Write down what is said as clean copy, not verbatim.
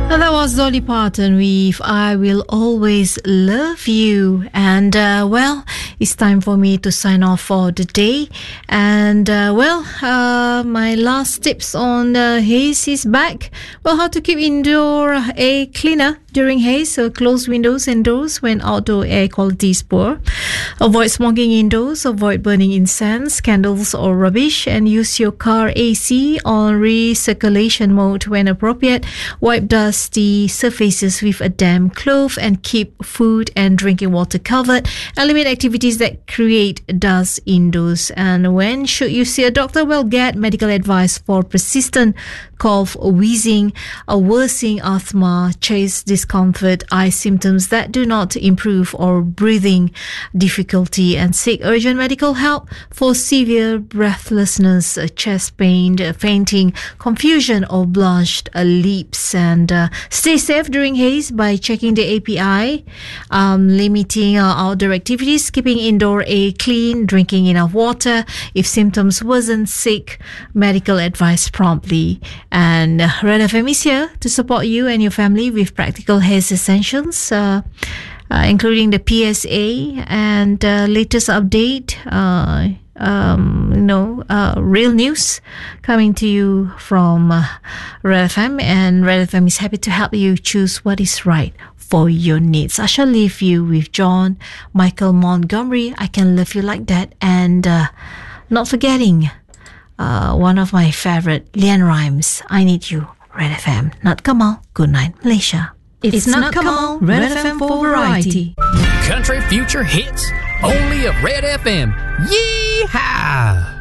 And that was Dolly Parton with I Will Always Love You. And, it's time for me to sign off for the day. And, my last tips on haze is back. Well, how to keep indoor air cleaner during haze. So close windows and doors when outdoor air quality is poor. Avoid smoking indoors. Avoid burning incense, candles or rubbish. And use your car AC on recirculation mode when appropriate. Wipe dusty surfaces with a damp cloth and keep food and drinking water covered. And limit activities that create dust indoors. And when should you see a doctor? Well, get medical advice for persistent cough, wheezing, a worsening asthma, chest discomfort, eye symptoms that do not improve, or breathing difficulty, and seek urgent medical help for severe breathlessness, chest pain, fainting, confusion or blushed lips. And stay safe during haze by checking the API, limiting outdoor activities, keeping indoor air clean, drinking enough water. If symptoms worsen, seek medical advice promptly. And Red FM is here to support you and your family with practical haze essentials, including the PSA and latest update, real news coming to you from Red FM. And Red FM is happy to help you choose what is right for your needs. I shall leave you with John Michael Montgomery, I Can Love You Like That, and not forgetting one of my favorite Leanne Rhymes, I Need You. Red FM, Not Kamal. Good night, Malaysia. It's Not Kamal, Red FM for variety. Country future hits, only at Red FM. Yeehaw!